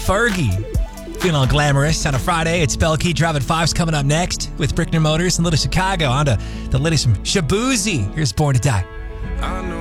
Fergie. Feeling all glamorous on a Friday. It's Belkey Driving Fives coming up next with Brickner Motors and Little Chicago. On to the latest from Shabuzi. Here's Born to Die. I know